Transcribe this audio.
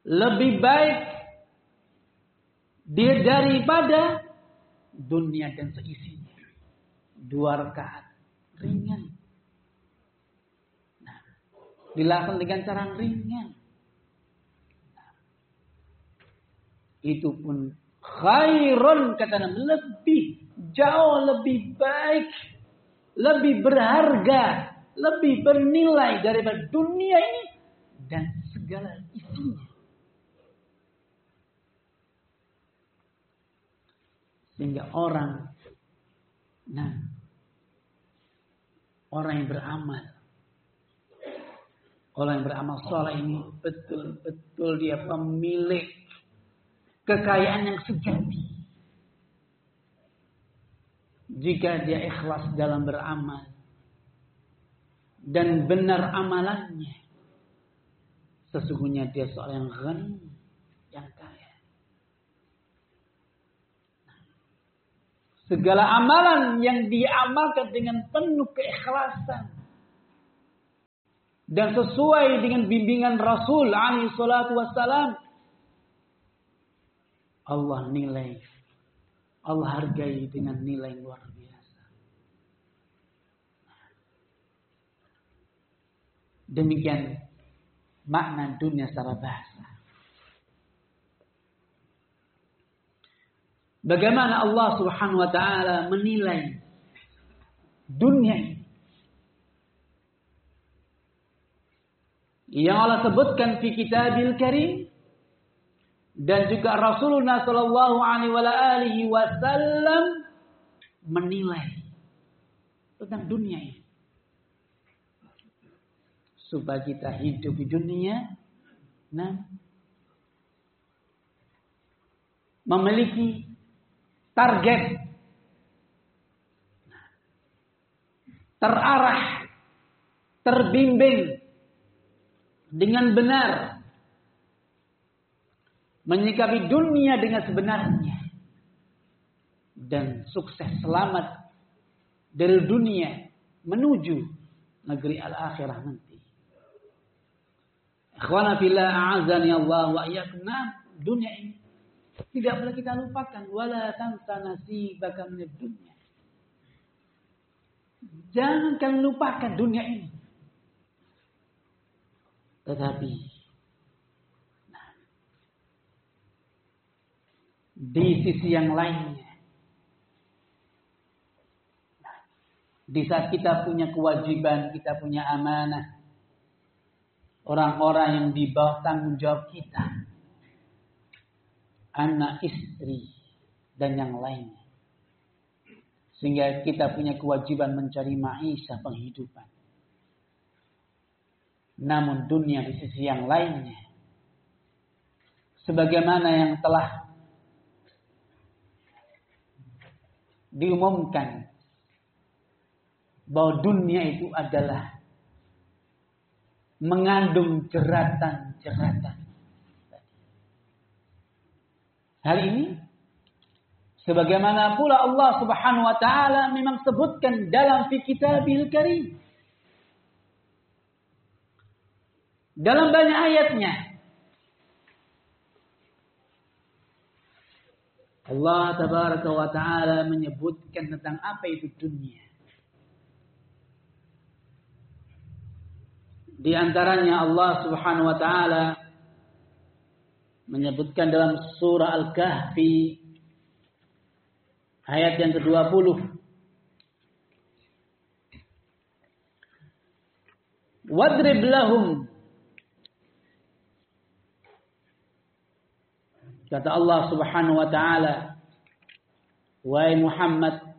lebih baik dia daripada dunia dan seisinya. 2 rakaat ringan. Nah, dilakukan dengan cara ringan. Nah, itu pun khairun, kata Nabi, lebih jauh lebih baik, lebih berharga, lebih bernilai daripada dunia ini dan segala isinya. Sehingga orang yang beramal saleh ini betul-betul dia pemilik kekayaan yang sejati. Jika dia ikhlas dalam beramal dan benar amalannya, sesungguhnya dia seorang yang ghani, yang kaya. Segala amalan yang diamalkan dengan penuh keikhlasan dan sesuai dengan bimbingan Rasul alaihi salatu wassalam, Allah nilai, Allah hargai dengan nilai luar biasa. Demikian makna dunia secara bahasa. Bagaimana Allah Subhanahu wa taala menilai dunia ini? Yang Allah sebutkan fi Kitabil Karim dan juga Rasulullah sallallahu alaihi wasallam menilai tentang dunia ini. Supaya kita hidup di dunia memiliki target, terarah, terbimbing dengan benar, menyikapi dunia dengan sebenarnya, dan sukses selamat dari dunia menuju negeri al-akhirah nanti. Ikhwana fillah, a'azani Allah wa iyyakum. Dunia ini tidak boleh kita lupakan. Wala tansa nasibaka minad dunya. Jangan kalian lupakan dunia ini. Tetapi di sisi yang lainnya, di saat kita punya kewajiban, kita punya amanah, orang-orang yang di bawah tanggung jawab kita, anak, istri, dan yang lainnya. Sehingga kita punya kewajiban mencari maisha, penghidupan. Namun dunia di sisi yang lainnya, sebagaimana yang telah diumumkan bahwa dunia itu adalah mengandung jeratan-jeratan. Hal ini sebagaimana pula Allah Subhanahu wa taala memang sebutkan dalam fi Kitabil Karim. Dalam banyak ayatnya Allah tabaraka wa taala menyebutkan tentang apa itu dunia. Di antaranya Allah Subhanahu wa taala menyebutkan dalam surah Al-Kahfi ayat yang ke-20. Wadrib lahum, kata Allah Subhanahu wa taala, wahai Muhammad,